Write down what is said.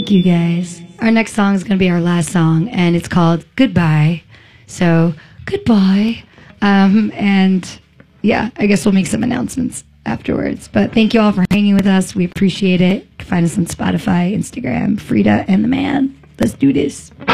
Thank you, guys. Our next song is going to be our last song, and it's called Goodbye. So, goodbye. And yeah, I guess we'll make some announcements afterwards. But thank you all for hanging with us. We appreciate it. You can find us on Spotify, Instagram, Frida and the Man. Let's do this.